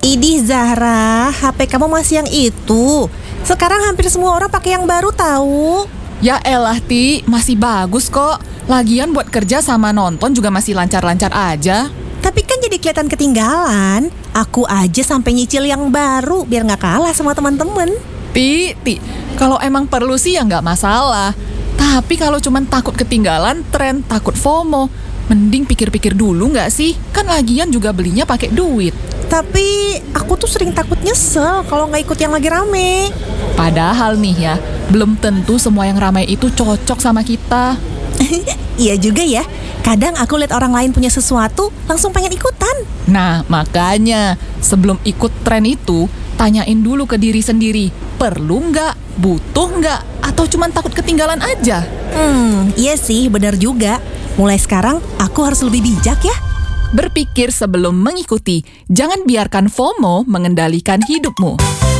Idih Zahra, HP kamu masih yang itu. Sekarang hampir semua orang pakai yang baru tahu. Ya elah Ti, masih bagus kok. Lagian buat kerja sama nonton juga masih lancar-lancar aja. Tapi kan jadi kelihatan ketinggalan. Aku aja sampai nyicil yang baru biar nggak kalah sama teman-teman. Ti, kalau emang perlu sih ya nggak masalah. Tapi kalau cuman takut ketinggalan tren, takut FOMO, mending pikir-pikir dulu nggak sih? Kan lagian juga belinya pakai duit. Tapi aku tuh sering takut nyesel kalau nggak ikut yang lagi rame. Padahal nih ya, belum tentu semua yang ramai itu cocok sama kita. Iya juga ya. Kadang aku lihat orang lain punya sesuatu, langsung pengen ikutan. Nah, makanya sebelum ikut tren itu, tanyain dulu ke diri sendiri. Perlu nggak? Butuh nggak? Atau cuman takut ketinggalan aja? Iya sih, benar juga. Mulai sekarang, aku harus lebih bijak ya. Berpikir sebelum mengikuti. Jangan biarkan FOMO mengendalikan hidupmu.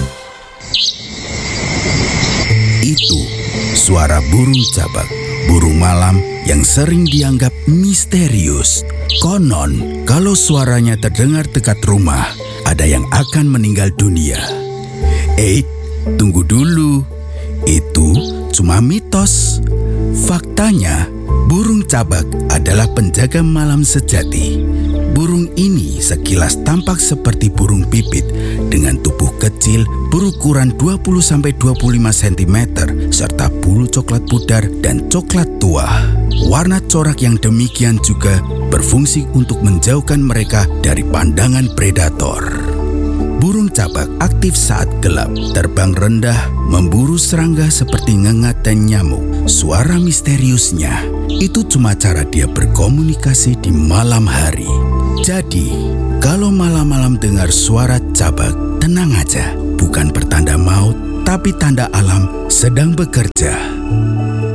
Itu suara burung cabak, burung malam yang sering dianggap misterius. Konon, kalau suaranya terdengar dekat rumah, ada yang akan meninggal dunia. Tunggu dulu. Itu cuma mitos. Faktanya, burung cabak adalah penjaga malam sejati. Burung ini sekilas tampak seperti burung pipit dengan tubuh kecil berukuran 20-25 cm serta bulu coklat pudar dan coklat tua. Warna corak yang demikian juga berfungsi untuk menjauhkan mereka dari pandangan predator. Burung cabak aktif saat gelap, terbang rendah, memburu serangga seperti ngengat dan nyamuk. Suara misteriusnya itu cuma cara dia berkomunikasi di malam hari. Jadi, kalau malam-malam dengar suara cabak, tenang aja. Bukan pertanda maut, tapi tanda alam sedang bekerja.